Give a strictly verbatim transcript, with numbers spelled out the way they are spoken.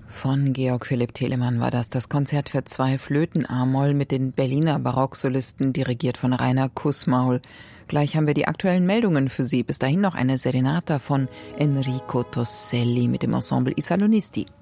Von Georg Philipp Telemann war das das Konzert für zwei Flöten A-Moll mit den Berliner Barocksolisten, dirigiert von Rainer Kussmaul. Gleich haben wir die aktuellen Meldungen für Sie. Bis dahin noch eine Serenata von Enrico Tosselli mit dem Ensemble I Salonisti.